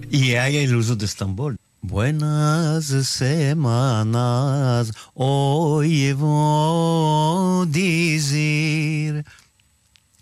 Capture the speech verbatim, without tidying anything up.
Y hay el uso de Estambul. Buenas semanas, hoy voy